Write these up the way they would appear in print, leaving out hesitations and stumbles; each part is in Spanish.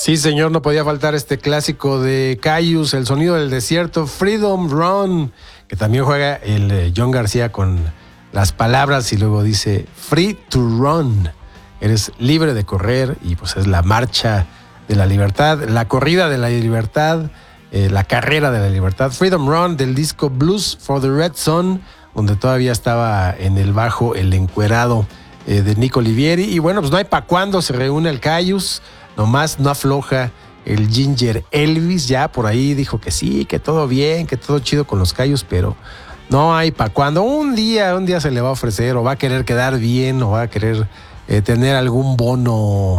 Sí, señor, no podía faltar este clásico de Caius, El sonido del desierto, Freedom Run, que también juega el John García con las palabras y luego dice Free to Run, eres libre de correr, y pues es la marcha de la libertad, la corrida de la libertad, la carrera de la libertad. Freedom Run del disco Blues for the Red Sun, donde todavía estaba en el bajo el encuerado de Nico Olivieri. Y bueno, pues no hay pa' cuándo se reúne el Caius, nomás no afloja el Ginger Elvis, ya por ahí dijo que sí, que todo bien, que todo chido con los Caius, pero no hay pa' cuándo. Un día se le va a ofrecer, o va a querer quedar bien, o va a querer tener algún bono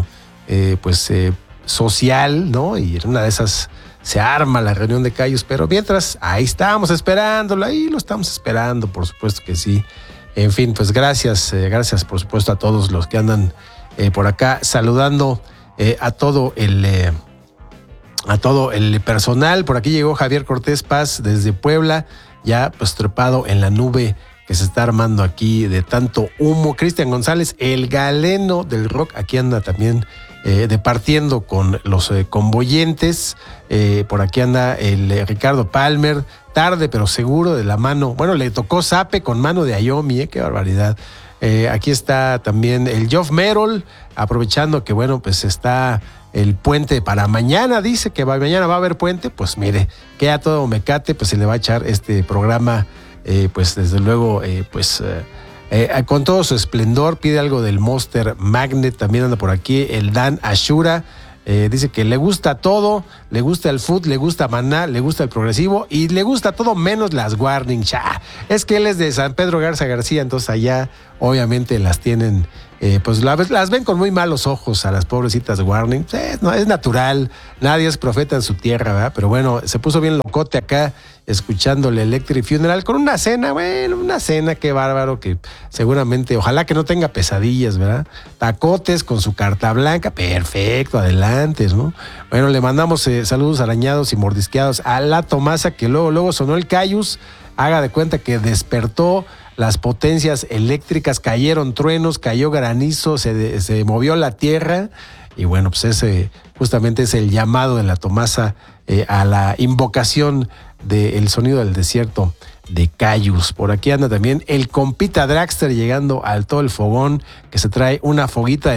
social, ¿no? Y en una de esas se arma la reunión de Caius, pero mientras ahí estamos esperándolo, ahí lo estamos esperando, por supuesto que sí. En fin, pues gracias por supuesto a todos los que andan por acá saludando a todo el personal. Por aquí llegó Javier Cortés Paz desde Puebla, ya pues trepado en la nube que se está armando aquí de tanto humo. Cristian González, el galeno del rock, aquí anda también departiendo con los convoyentes. Por aquí anda el Ricardo Palmer, tarde pero seguro, de la mano. Bueno, le tocó Zape con mano de Ayomi, qué barbaridad. Aquí está también el Geoff Merrill, aprovechando que bueno, pues está el puente para mañana, dice que mañana va a haber puente. Pues mire, queda todo mecate, pues se le va a echar este programa, pues desde luego, con todo su esplendor. Pide algo del Monster Magnet, también anda por aquí el Dan Ashura. Dice que le gusta todo, le gusta el food, le gusta Maná, le gusta el progresivo y le gusta todo menos las Warning. Es que él es de San Pedro Garza García, entonces allá obviamente las tienen, pues las ven con muy malos ojos a las pobrecitas Warning. No, es natural, nadie es profeta en su tierra, ¿verdad? Pero bueno, se puso bien locote acá escuchando el Electric Funeral con una cena, qué bárbaro, que seguramente, ojalá que no tenga pesadillas, ¿verdad? Tacotes con su carta blanca, perfecto, adelante, ¿no? Bueno, le mandamos saludos arañados y mordisqueados a la Tomasa, que luego sonó el Caius, haga de cuenta que despertó las potencias eléctricas, cayeron truenos, cayó granizo, se movió la tierra, y bueno, pues ese justamente es el llamado de la Tomasa a la invocación del sonido del desierto de Caius. Por aquí anda también el compita Dragster llegando al todo el fogón, que se trae una joyita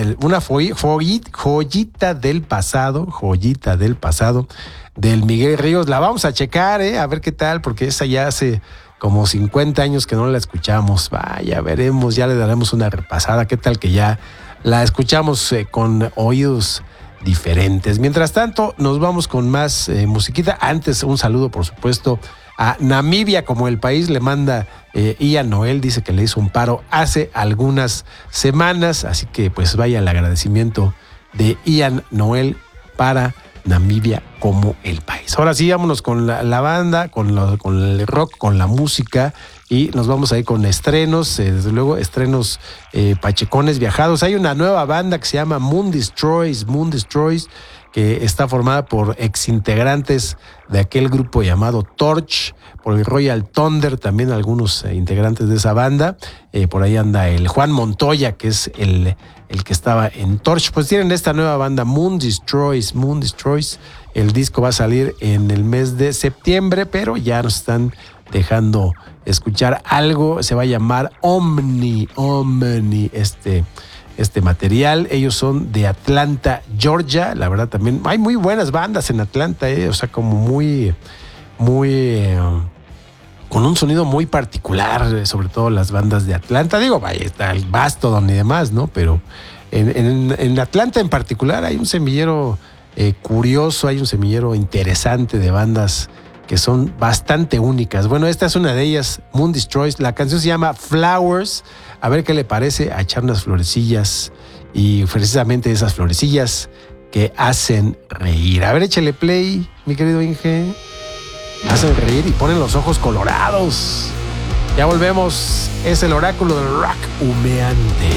del pasado del Miguel Ríos. La vamos a checar, a ver qué tal, porque esa ya hace como 50 años que no la escuchamos. Vaya, veremos, ya le daremos una repasada. ¿Qué tal que ya la escuchamos con oídos diferentes? Mientras tanto, nos vamos con más musiquita. Antes, un saludo, por supuesto, a Namibia, como el país le manda Ian Noel, dice que le hizo un paro hace algunas semanas, así que pues vaya el agradecimiento de Ian Noel para Namibia como el país. Ahora sí, vámonos con la banda, con el rock, con la música, y nos vamos ahí con estrenos, desde luego estrenos pachecones viajados. Hay una nueva banda que se llama Moon Destroys, que está formada por exintegrantes de aquel grupo llamado Torch, por el Royal Thunder, también algunos integrantes de esa banda. Por ahí anda el Juan Montoya, que es el que estaba en Torch. Pues tienen esta nueva banda, Moon Destroys. El disco va a salir en el mes de septiembre, pero ya nos están dejando escuchar algo. Se va a llamar Omni, este material. Ellos son de Atlanta, Georgia. La verdad también hay muy buenas bandas en Atlanta, o sea, como muy con un sonido muy particular, sobre todo las bandas de Atlanta. Digo, vaya, está el Mastodon y demás, ¿no? Pero en Atlanta en particular hay un semillero curioso, hay un semillero interesante de bandas que son bastante únicas. Bueno, esta es una de ellas, Moon Destroys. La canción se llama Flowers. A ver qué le parece, a echar unas florecillas, y precisamente esas florecillas que hacen reír. A ver, échale play, mi querido Inge. Hacen reír y ponen los ojos colorados. Ya volvemos. Es el oráculo del rock humeante.